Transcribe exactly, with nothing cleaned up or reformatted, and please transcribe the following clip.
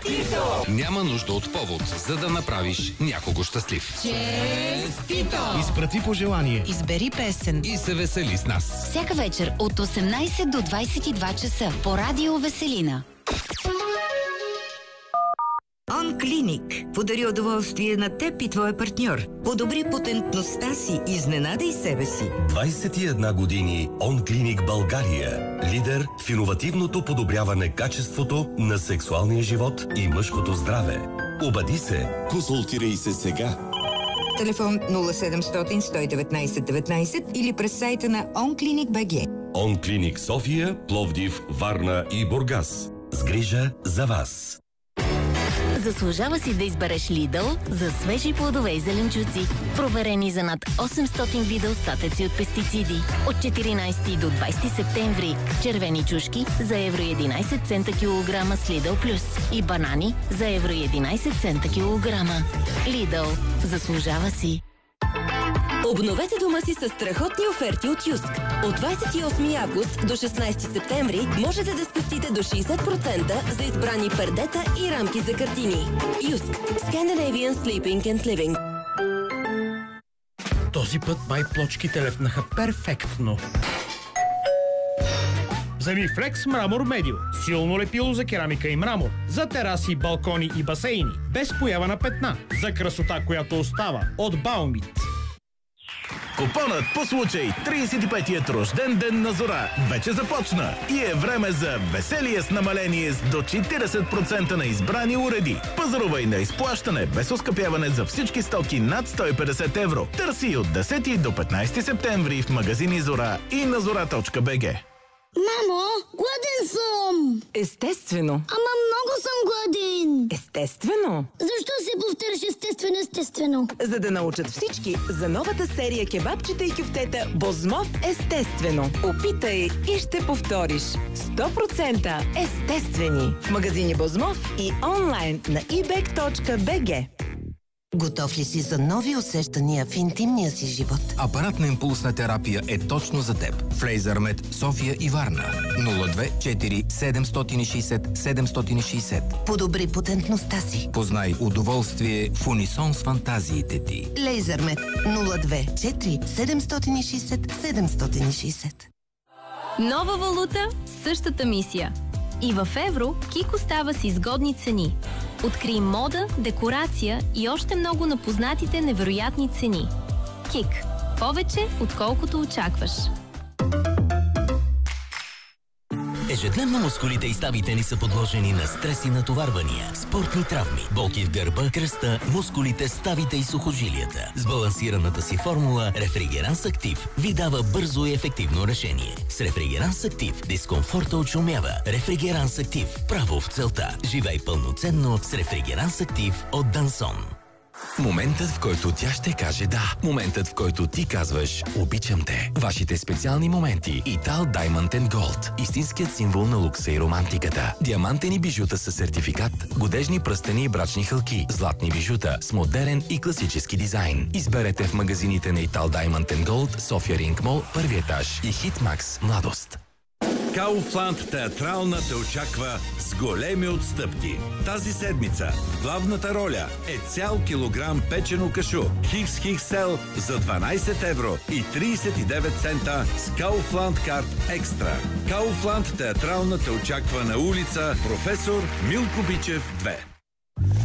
Честито! Няма нужда от повод, за да направиш някого щастлив. Честито! Изпрати пожелание. Избери песен. И се весели с нас. Всяка вечер от осемнайсет до двайсет и два часа по Радио Веселина. OnClinic подари удоволствие на теб и твоя партньор. Подобри потентността си и изненадай себе си. двайсет и една години OnClinic България. Лидер в иновативното подобряване качеството на сексуалния живот и мъжкото здраве. Обади се. Консултирай се сега. Телефон нула седемстотин сто и деветнайсет деветнайсет или през сайта на OnClinic точка би джи. OnClinic София, Пловдив, Варна и Бургас. С грижа за вас. Заслужава си да избереш Lidl за свежи плодове и зеленчуци. Проверени за над осемстотин вида остатъци от пестициди. От четиринайсети до двайсети септември. Червени чушки за евро и единайсет цента килограма с Lidl Plus. И банани за евро и единайсет цента килограма. Lidl. Заслужава си. Обновете дома си с страхотни оферти от Юск. От двайсет и осми август до шестнайсети септември можете да спестите до шейсет процента за избрани пердета и рамки за картини. Юск. Scandinavian Sleeping and Living. Този път май плочките лепнаха перфектно. Вземи Флекс Мрамор Медио. Силно лепило за керамика и мрамор. За тераси, балкони и басейни. Без поява на петна. За красота, която остава. От Баумит. Купонът по случай трийсет и петият рожден ден на Зора вече започна и е време за веселие с намаление с до четирийсет процента на избрани уреди. Пазарувай на изплащане без оскъпяване за всички стоки над сто и петдесет евро. Търси от десети до петнайсети септември в магазини Зора и на зора точка би джи. Мамо, гладен съм! Естествено. Ама много съм гладен! Естествено. Защо си повтаряш естествено, естествено? За да научат всички за новата серия кебабчета и кюфтета Бозмов естествено. Опитай и ще повториш. сто процента естествени. В магазини Бозмов и онлайн на и бек точка би джи. Готов ли си за нови усещания в интимния си живот? Апаратна импулсна терапия е точно за теб. В Лейзърмед София и Варна. нула две четири седемстотин и шейсет седемстотин и шейсет. Подобри потентността си. Познай удоволствие в унисон с фантазиите ти. Лейзърмед нула две четири седемстотин и шейсет седемстотин и шейсет. Нова валута, същата мисия. И в евро Кико става с изгодни цени. Открий мода, декорация и още много на познатите невероятни цени. Кик. Повече, отколкото очакваш. Ежедневно мускулите и ставите ни са подложени на стрес и натоварвания, спортни травми, болки в гърба, кръста, мускулите, ставите и сухожилията. С балансираната си формула Рефригеранс Актив ви дава бързо и ефективно решение. С Рефригеранс Актив дискомфорта отшумява. Рефригеранс Актив – право в целта. Живей пълноценно с Рефригеранс Актив от Дансон. Моментът, в който тя ще каже да. Моментът, в който ти казваш обичам те. Вашите специални моменти. Итал Diamond and Gold. Истинският символ на лукса и романтиката. Диамантени бижута със сертификат. Годежни пръстени и брачни хълки. Златни бижута с модерен и класически дизайн. Изберете в магазините на Итал Diamond and Gold, София Ринг Мол, първи етаж и Хитмакс Младост. Кауфланд театрална те очаква с големи отстъпки. Тази седмица в главната роля е цял килограм печено кашу Хикс Хиксел за дванайсет евро и трийсет и девет цента с Кауфланд карт екстра. Кауфланд театрална те очаква на улица Професор Милко Бичев две.